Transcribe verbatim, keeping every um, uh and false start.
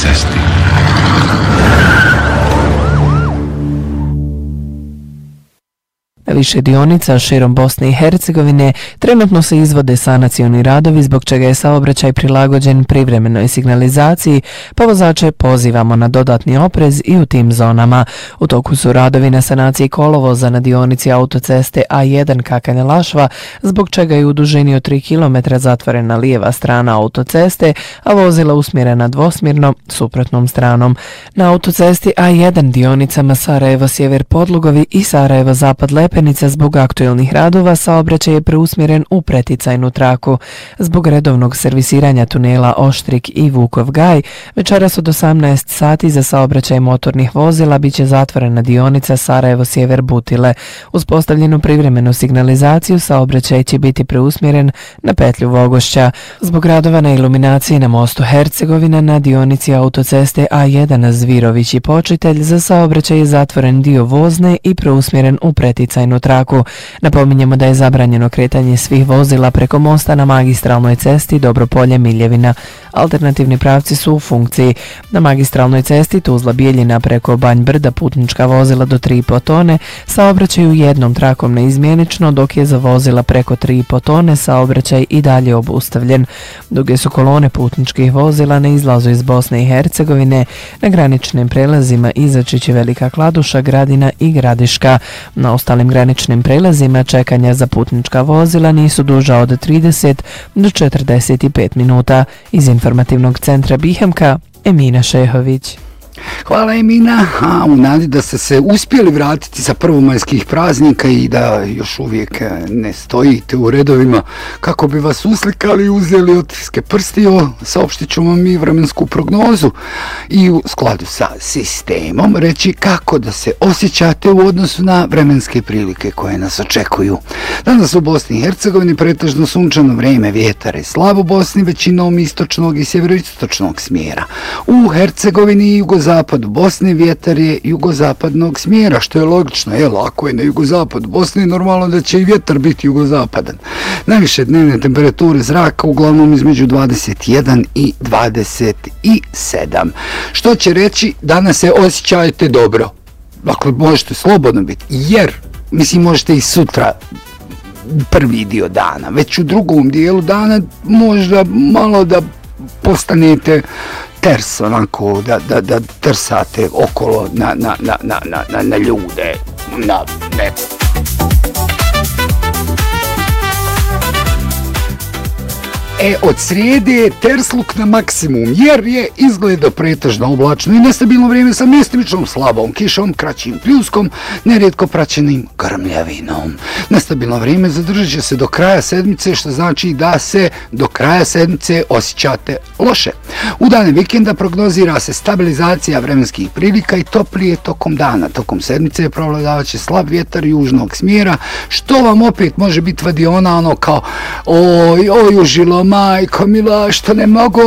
autocesti. Na više dionica širom Bosne i Hercegovine trenutno se izvode sanacioni radovi zbog čega je saobraćaj prilagođen privremenoj signalizaciji, pa vozače pozivamo na dodatni oprez i u tim zonama. U toku su radovi na sanaciji kolovoza na dionici autoceste A jedan Kakane-Lašva, zbog čega je u dužini od tri kilometra zatvorena lijeva strana autoceste, a vozila usmjerena dvosmjerno suprotnom stranom. Na autocesti A jedan dionicama Sarajevo-Sjever Podlugovi i Sarajevo-Zapad Lepenica zbog aktuelnih radova saobraćaj je preusmjeren u preticajnu traku. Zbog redovnog servisiranja tunela Oštrik i Vukov Gaj, večeras od osamnaest sati za saobraćaj motornih vozila bit će zatvorena dionica Sarajevo-Sjever Butile. Uz postavljenu privremenu signalizaciju saobraćaj će biti preusmjeren na petlju Vogošća. Zbog radova na iluminaciji na mostu Hercegovina na dionici autoceste A jedan Zvirović i Počitelj za saobraćaj je zatvoren dio vozne i preusmjeren u preticajnu traku. Napominjemo da je zabranjeno kretanje svih vozila preko mosta na magistralnoj cesti Dobropolje-Miljevina. Alternativni pravci su u funkciji. Na magistralnoj cesti Tuzla-Bijeljina preko Banj Brda putnička vozila do tri i po tone saobraćaju jednom trakom neizmjenično, dok je za vozila preko tri i po tone saobraćaj i dalje obustavljen. Duge su kolone putničkih vozila na izlazu iz Bosne i Hercegovine na graničnim prelazima Izačić i Velika Kladuša, Gradina i Gradiška. Na ostalim graničnim prelazima čekanja za putnička vozila nisu duža od trideset do četrdeset pet minuta. Iz informativnog centra Bihemka, Emina Šehović. Hvala Emina, a u nadi da ste se uspjeli vratiti sa prvomajskih praznika i da još uvijek ne stojite u redovima kako bi vas uslikali i uzeli otiske prstiju, saopštit ću vam i vremensku prognozu i u skladu sa sistemom reći kako da se osjećate u odnosu na vremenske prilike koje nas očekuju. Danas u Bosni i Hercegovini pretežno sunčano vrijeme, vjetar je slab u Bosni, većinom istočnog i sjeveroistočnog smjera. U Hercegovini i jugozapadu Bosne vjetar je jugozapadnog smjera, što je logično, je lako je na jugozapadu Bosne, normalno da će i vjetar biti jugozapadan. Najviše dnevne temperature zraka uglavnom između dvadeset jedan i dvadeset sedam. Što će reći, danas se osjećajte dobro. Dakle, možete slobodno biti, jer, mislim, možete i sutra prvi dio dana, već u drugom dijelu dana možda malo da postanete ters, onako, da, da, da trsate okolo na, na, na, na, na, na ljude, na neko. E, od srijede je tersluk na maksimum, jer je izgleda pretežno oblačno i nestabilno vrijeme sa mjestimičnom slabom kišom, kraćim pljuskom, nerijetko praćenim grmljavinom. Nestabilno vrijeme zadržat će se do kraja sedmice, što znači da se do kraja sedmice osjećate loše. U dane vikenda prognozira se stabilizacija vremenskih prilika i toplije tokom dana. Tokom sedmice prevladavat će slab vjetar južnog smjera, što vam opet može biti vadiona ono kao oj, oj, užilo, majko mila, što ne mogu